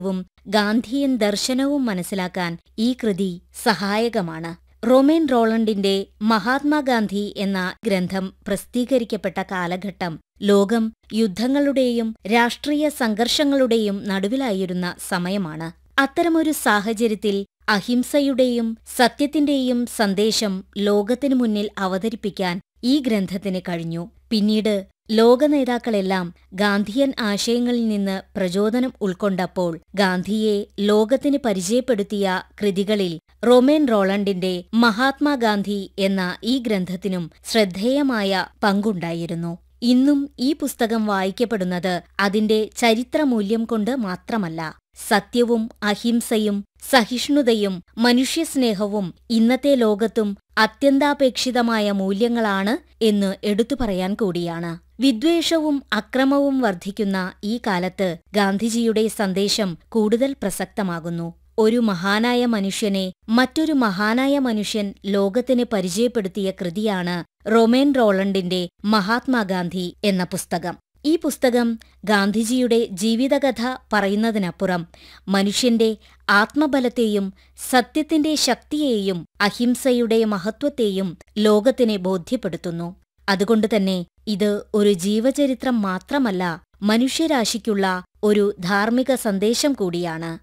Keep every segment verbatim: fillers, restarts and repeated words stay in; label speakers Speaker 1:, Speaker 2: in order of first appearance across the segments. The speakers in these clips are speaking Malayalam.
Speaker 1: വും ഗാന്ധിയൻ ദർശനവും മനസ്സിലാക്കാൻ ഈ കൃതി സഹായകമാണ്. റൊമേൻ റോളണ്ടിന്റെ മഹാത്മാഗാന്ധി എന്ന ഗ്രന്ഥം പ്രസിദ്ധീകരിക്കപ്പെട്ട കാലഘട്ടം ലോകം യുദ്ധങ്ങളുടെയും രാഷ്ട്രീയ സംഘർഷങ്ങളുടെയും നടുവിലായിരുന്ന സമയമാണ്. അത്തരമൊരു സാഹചര്യത്തിൽ അഹിംസയുടെയും സത്യത്തിന്റെയും സന്ദേശം ലോകത്തിനു മുന്നിൽ അവതരിപ്പിക്കാൻ ഈ ഗ്രന്ഥത്തിന് കഴിഞ്ഞു. പിന്നീട് ലോകനേതാക്കളെല്ലാം ഗാന്ധിയൻ ആശയങ്ങളിൽ നിന്ന് പ്രചോദനം ഉൾക്കൊണ്ടപ്പോൾ ഗാന്ധിയെ ലോകത്തിന് പരിചയപ്പെടുത്തിയ കൃതികളിൽ റൊമേൻ റോളണ്ടിന്റെ മഹാത്മാഗാന്ധി എന്ന ഈ ഗ്രന്ഥത്തിനും ശ്രദ്ധേയമായ പങ്കുണ്ടായിരുന്നു. ഇന്നും ഈ പുസ്തകം വായിക്കപ്പെടുന്നത് അതിന്റെ ചരിത്രമൂല്യം കൊണ്ട് മാത്രമല്ല, സത്യവും അഹിംസയും സഹിഷ്ണുതയും മനുഷ്യസ്നേഹവും ഇന്നത്തെ ലോകത്തും അത്യന്താപേക്ഷിതമായ മൂല്യങ്ങളാണ് എന്ന് എടുത്തു പറയാൻ കൂടിയാണ്. വിദ്വേഷവും അക്രമവും വർദ്ധിക്കുന്ന ഈ കാലത്ത് ഗാന്ധിജിയുടെ സന്ദേശം കൂടുതൽ പ്രസക്തമാകുന്നു. ഒരു മഹാനായ മനുഷ്യനെ മറ്റൊരു മഹാനായ മനുഷ്യൻ ലോകത്തിന് പരിചയപ്പെടുത്തിയ കൃതിയാണ് റൊമേൻ റോളണ്ടിന്റെ മഹാത്മാഗാന്ധി എന്ന പുസ്തകം. ഈ പുസ്തകം ഗാന്ധിജിയുടെ ജീവിതകഥ പറയുന്നതിനപ്പുറം മനുഷ്യന്റെ ആത്മബലത്തെയും സത്യത്തിന്റെ ശക്തിയെയും അഹിംസയുടെ മഹത്വത്തെയും ലോകത്തിനെ ബോധ്യപ്പെടുത്തുന്നു. അതുകൊണ്ടുതന്നെ ഇത് ഒരു ജീവചരിത്രം മാത്രമല്ല, മനുഷ്യരാശിക്കുള്ള ഒരു ധാർമ്മിക സന്ദേശം കൂടിയാണ്.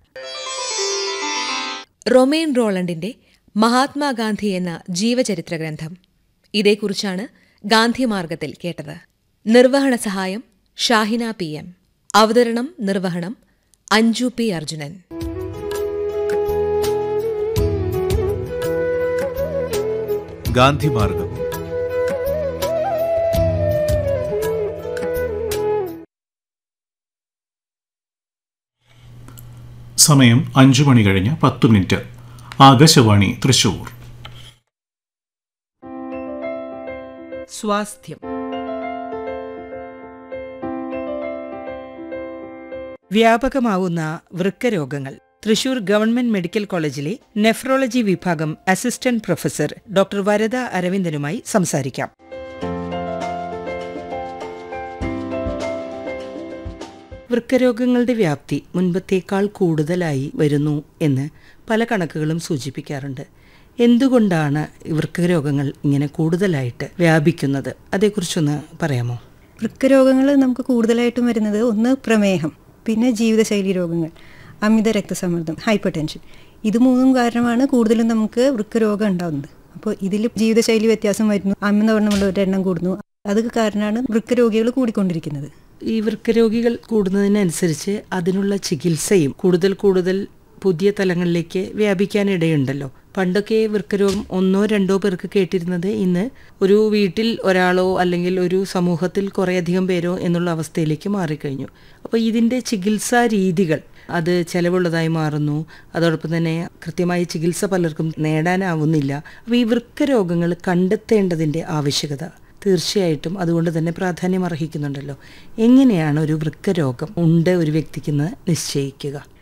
Speaker 2: റൊമേൻ റോളണ്ടിന്റെ മഹാത്മാഗാന്ധി എന്ന ജീവചരിത്ര ഗ്രന്ഥം. ഇതേക്കുറിച്ചാണ് ഗാന്ധിമാർഗത്തിൽ കേട്ടത്. നിർവഹണ സഹായം ഷാഹിന പി എം. അവതരണം നിർവഹണം അഞ്ജു പി അർജുനൻ.
Speaker 3: ഗാന്ധിമാർഗം. സമയം അഞ്ചു മണി കഴിഞ്ഞ് പത്ത് minute. Akashvani Thrissur.
Speaker 4: സ്വാസ്ഥ്യം. വ്യാപകമാവുന്ന വൃക്കരോഗങ്ങൾ. Thrissur government medical കോളേജിലെ നെഫ്രോളജി വിഭാഗം അസിസ്റ്റന്റ് പ്രൊഫസർ ഡോക്ടർ വരദ അരവിന്ദനുമായി സംസാരിക്കാം. വൃക്കരോഗങ്ങളുടെ വ്യാപ്തി മുൻപത്തേക്കാൾ കൂടുതലായി വരുന്നു എന്ന് പല കണക്കുകളും സൂചിപ്പിക്കാറുണ്ട്. എന്തുകൊണ്ടാണ് വൃക്കരോഗങ്ങൾ ഇങ്ങനെ കൂടുതലായിട്ട് വ്യാപിക്കുന്നത്? അതേക്കുറിച്ചൊന്ന് പറയാമോ?
Speaker 5: വൃക്കരോഗങ്ങൾ നമുക്ക് കൂടുതലായിട്ടും വരുന്നത് ഒന്ന് പ്രമേഹം, പിന്നെ ജീവിതശൈലി രോഗങ്ങൾ, അമിത രക്തസമ്മർദ്ദം, ഹൈപ്പർ ടെൻഷൻ. ഇത് മൂന്നും കാരണമാണ് കൂടുതലും നമുക്ക് വൃക്കരോഗം ഉണ്ടാകുന്നത്. അപ്പോൾ ഇതിൽ ജീവിതശൈലി വ്യത്യാസം വരുന്നു, അമിതവണ്ണമുള്ളവരുടെ എണ്ണം കൂടുന്നു. അത് കാരണമാണ് വൃക്കരോഗികൾ കൂടിക്കൊണ്ടിരിക്കുന്നത്.
Speaker 4: ഈ വൃക്കരോഗികൾ കൂടുന്നതിനനുസരിച്ച് അതിനുള്ള ചികിത്സയും കൂടുതൽ കൂടുതൽ പുതിയ തലങ്ങളിലേക്ക് വ്യാപിക്കാനിടയുണ്ടല്ലോ. പണ്ടൊക്കെ വൃക്കരോഗം ഒന്നോ രണ്ടോ പേർക്ക് കേട്ടിരുന്നത് ഇന്ന് ഒരു വീട്ടിൽ ഒരാളോ അല്ലെങ്കിൽ ഒരു സമൂഹത്തിൽ കുറേയധികം പേരോ എന്നുള്ള അവസ്ഥയിലേക്ക് മാറിക്കഴിഞ്ഞു. അപ്പോൾ ഇതിൻ്റെ ചികിത്സാ രീതികൾ അത് ചെലവുള്ളതായി മാറുന്നു. അതോടൊപ്പം തന്നെ കൃത്യമായ ചികിത്സ പലർക്കും നേടാനാവുന്നില്ല. അപ്പോൾ ഈ വൃക്കരോഗങ്ങൾ കണ്ടെത്തേണ്ടതിൻ്റെ ആവശ്യകത തീർച്ചയായിട്ടും അതുകൊണ്ട് തന്നെ പ്രാധാന്യം അർഹിക്കുന്നുണ്ടല്ലോ. എങ്ങനെയാണ് ഒരു വൃക്കരോഗം ഉണ്ട് ഒരു വ്യക്തിക്കെന്ന് നിശ്ചയിക്കുക?